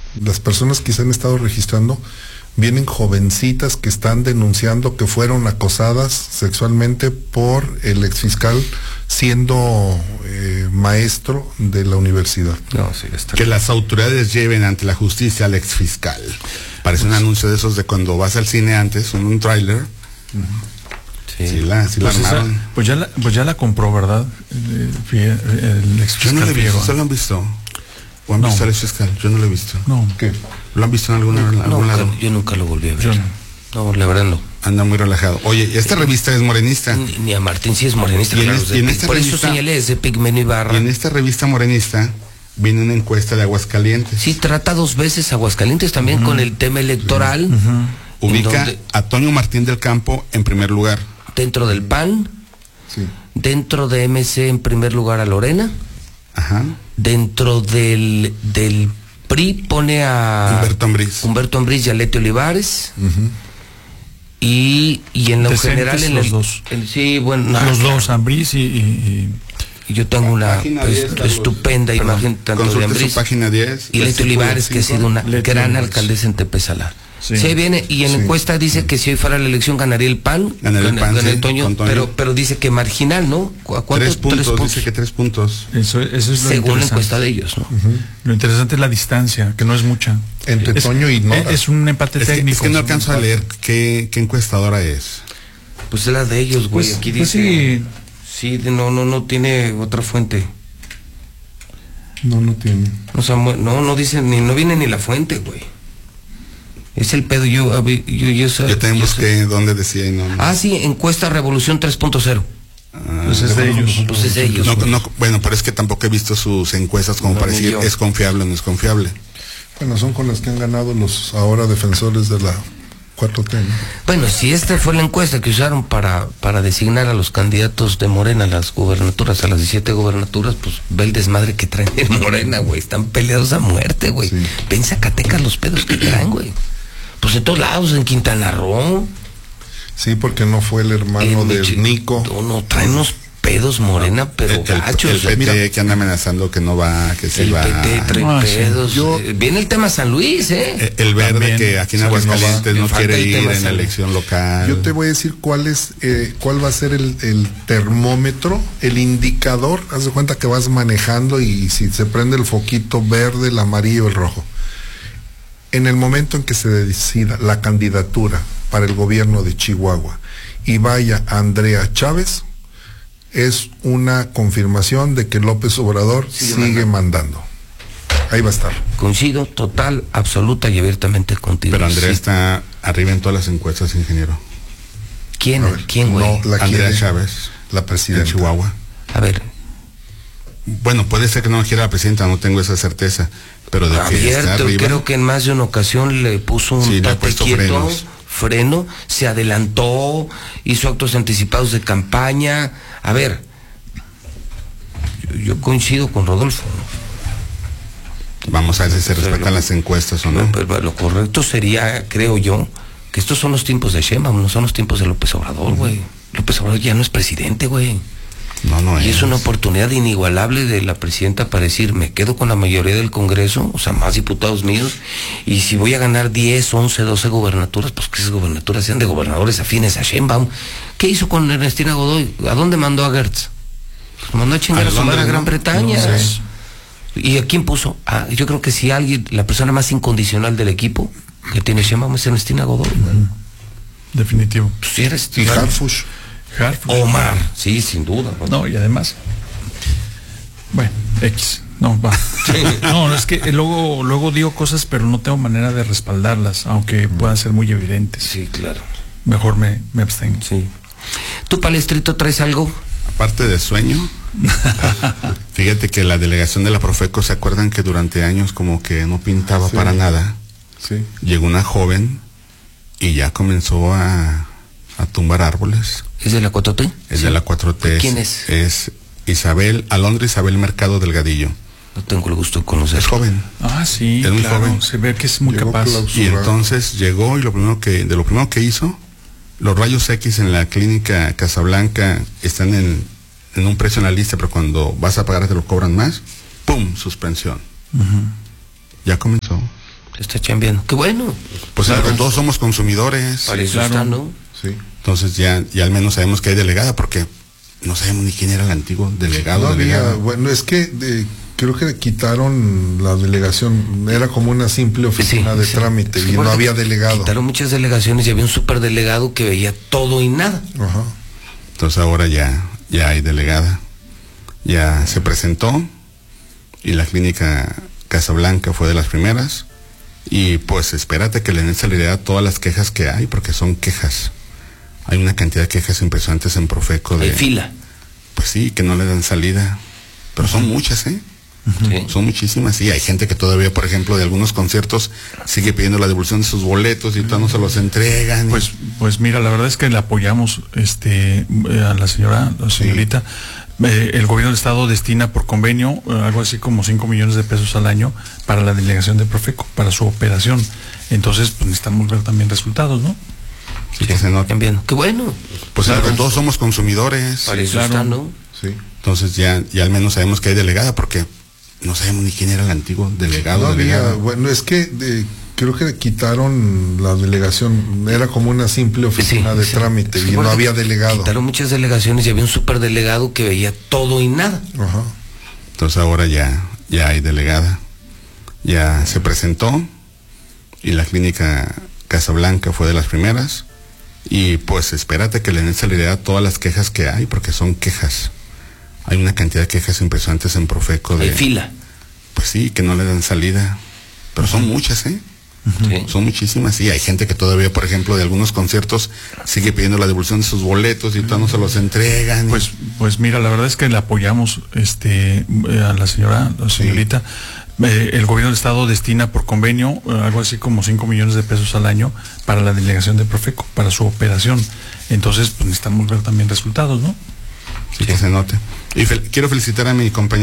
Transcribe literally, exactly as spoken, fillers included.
las personas que se han estado registrando, vienen jovencitas que están denunciando que fueron acosadas sexualmente por el exfiscal siendo eh, maestro de la universidad. No, sí, está que las autoridades lleven ante la justicia al exfiscal. Parece pues, un anuncio de esos de cuando vas al cine antes, un, un tráiler. Uh-huh. Sí, sí, la, sí pues, la armaron. Esa, pues, ya la, pues ya la compró, ¿verdad? El, el exfiscal. Yo no lo he visto, ¿ustedes lo han visto? ¿O han no. visto al exfiscal? Yo no lo he visto. No. ¿Qué? ¿Lo han visto en alguna, no, algún no, lado? Yo nunca lo volví a ver. Yo no. No, la verdad no. Anda muy relajado. Oye, esta revista es morenista. Ni, ni a Martín sí es morenista. Y en, claro, es, y en esta por revista, eso señalé ese Pigmenio Ibarra. Y en esta revista morenista viene una encuesta de Aguascalientes. Sí, trata dos veces Aguascalientes también uh-huh. con el tema electoral. Uh-huh. Ubica donde, a Toño Martín del Campo en primer lugar. Dentro del P A N. Sí. Dentro de M C en primer lugar a Lorena. Ajá. Dentro del, del P R I pone a Humberto Ambriz. Humberto Ambriz y a Leti Olivares. Uh-huh. Y, y en lo Decentes general en los el, dos. En, sí, bueno, los no, dos, Ambriz y, y, y yo tengo una pues, estupenda los, imagen perdón, tanto de Ambriz página diez, y Leti Olivares, que ha sido una Leti gran Olivares. Alcaldesa en Tepezalar. Sí. Se viene y en la sí. encuesta dice que si hoy fuera la elección ganaría el P A N, ganaría el P A N, ganaría sí, Toño, Toño. pero pero dice que marginal, ¿no? ¿A cuántos? Tres puntos, tres puntos, dice que tres puntos. Eso, eso es lo según la encuesta de ellos, ¿no? Uh-huh. Lo interesante es la distancia, que no es mucha. Entre es, Toño y Nora. Es un empate es técnico. Que, es que no alcanzo a leer qué, qué encuestadora es. Pues es la de ellos, güey. Pues, aquí pues dice. Sí, sí, no, no, no tiene otra fuente. No, no tiene. O sea, no, no dice ni, no viene ni la fuente, güey. Es el pedo, yo, yo, yo, yo, yo también busqué dónde decía y no, no. Ah, sí, encuesta Revolución tres punto cero. Ah, pues es de ellos. Pues es de ellos. No, no, bueno, pero es que tampoco he visto sus encuestas como no, para decir es confiable o no es confiable. Bueno, son con las que han ganado los ahora defensores de la cuatro T, ¿no? Bueno, si esta fue la encuesta que usaron para, para designar a los candidatos de Morena a las gubernaturas, a las diecisiete gubernaturas, pues ve el desmadre que traen en Morena, güey. Están peleados a muerte, güey. Sí. Ven Zacatecas los pedos que traen, güey. Pues en todos lados, en Quintana Roo. Sí, porque no fue el hermano de Nico. No, no, traen unos pedos Morena, pero el, gachos. El, el P T mira, que anda amenazando que no va, que se el va. El P T trae no, pedos. Sí. Yo, eh, viene el tema San Luis, ¿eh? El, el verde también, que aquí en Aguascalientes no, no quiere ir en la elección local. Yo te voy a decir cuál es, eh, cuál va a ser el, el termómetro, el indicador. Haz de cuenta que vas manejando y si se prende el foquito verde, el amarillo, el rojo. En el momento en que se decida la candidatura para el gobierno de Chihuahua y vaya Andrea Chávez, es una confirmación de que López Obrador sigue, sigue mandando. mandando. Ahí va a estar. Coincido total, absoluta y abiertamente contigo. Pero Andrea sí. está arriba en todas las encuestas, ingeniero. ¿Quién? Ver, ¿Quién, güey? No, la Andrea Chávez, la presidenta de Chihuahua. A ver. Bueno, puede ser que no quiera la presidenta, no tengo esa certeza. Pero de Abierto, que está arriba, creo que en más de una ocasión le puso un sí, tate quieto, frenos. freno, se adelantó, hizo actos anticipados de campaña. A ver, yo, yo coincido con Rodolfo. Vamos a ver si se respetan lo, las encuestas o no. no pero lo correcto sería, creo yo, que estos son los tiempos de Sheinbaum, no son los tiempos de López Obrador, güey. Uh-huh. López Obrador ya no es presidente, güey. No, no y es. es una oportunidad inigualable de la presidenta para decir, me quedo con la mayoría del Congreso, o sea, más diputados míos, y si voy a ganar diez, once, doce gobernaturas, pues que esas gobernaturas sean de gobernadores afines a Sheinbaum. ¿Qué hizo con Ernestina Godoy? ¿A dónde mandó a Gertz? Pues mandó a chingar a su madre a Gran Bretaña. No, sí. ¿Y a quién puso? Ah, yo creo que si alguien, la persona más incondicional del equipo que tiene Sheinbaum es Ernestina Godoy. Uh-huh. Definitivo. Pues si eres... Y Harfuch. Harfuch. Omar, sí, sin duda. ¿no? no, y además, bueno, X, no, va. No, no, es que luego, luego digo cosas, pero no tengo manera de respaldarlas, aunque mm. puedan ser muy evidentes. Sí, claro. Mejor me, me abstengo. Sí. ¿Tú, Palestrito, traes algo? Aparte de sueño, fíjate que la delegación de la Profeco, ¿se acuerdan que durante años como que no pintaba sí. para nada? Sí. Llegó una joven y ya comenzó a, a tumbar árboles. ¿Es de la cuatro T? Es sí. de la cuatro T. ¿Quién es? Es Isabel, Alondra Isabel Mercado Delgadillo. No tengo el gusto de conocer. Es joven. Ah, sí, es muy claro, joven. Se ve que es muy llegó capaz. Y entonces llegó y lo primero que, de lo primero que hizo, los rayos X en la clínica Casablanca están en, en un precio en la lista, pero cuando vas a pagar te lo cobran más, ¡pum!, suspensión. Uh-huh. Ya comenzó. está chambeando. Qué bueno. Pues claro, todos somos consumidores. Para eso claro. está, ¿no? Sí. Entonces ya, ya al menos sabemos que hay delegada, porque no sabemos ni quién era el antiguo delegado. No había, delegada. bueno, es que de, creo que quitaron la delegación, era como una simple oficina Sí, de sí. trámite Sí, y no porque había delegado. Quitaron muchas delegaciones y había un superdelegado que veía todo y nada. Ajá. Entonces ahora ya, ya hay delegada. Ya se presentó y la clínica Casablanca fue de las primeras. Y pues espérate que le den salida a todas las quejas que hay, porque son quejas. Hay una cantidad de quejas impresionantes en Profeco de Hay fila. pues sí, que no le dan salida. Pero son muchas, ¿eh? Sí. Son muchísimas. Y hay gente que todavía, por ejemplo, de algunos conciertos sigue pidiendo la devolución de sus boletos y todavía no se los entregan. Pues, pues mira, la verdad es que le apoyamos este eh, a la señora, a la señorita. Eh, el gobierno del estado destina por convenio eh, algo así como cinco millones de pesos al año para la delegación de Profeco, para su operación. Entonces, pues necesitamos ver también resultados, ¿no? Sí, que se nota. Chambeando. Qué bueno. Pues Claro. claro, todos somos consumidores. Para eso claro. está, ¿no? Sí. Entonces ya, ya al menos sabemos que hay delegada, porque no sabemos ni quién era el antiguo delegado. No había, delegada. bueno, es que de, creo que quitaron la delegación, era como una simple oficina Sí, de sí. trámite Sí, y no porque había delegado. Quitaron muchas delegaciones y había un superdelegado que veía todo y nada. Ajá. Entonces ahora ya, ya hay delegada. Ya se presentó y la clínica Casablanca fue de las primeras. Y pues espérate que le den salida a todas las quejas que hay, porque son quejas. Hay una cantidad de quejas impresionantes en Profeco de Hay fila. pues sí, que no le dan salida. Pero son muchas, ¿eh? Sí. Son muchísimas. Y hay gente que todavía, por ejemplo, de algunos conciertos sigue pidiendo la devolución de sus boletos y todavía no se los entregan. Pues, pues mira, la verdad es que le apoyamos este eh, a la señora, a la señorita. Eh, el gobierno del estado destina por convenio eh, algo así como cinco millones de pesos al año para la delegación de Profeco, para su operación. Entonces, pues necesitamos ver también resultados, ¿no? Sí, que se note. Y fel- quiero felicitar a mi compañero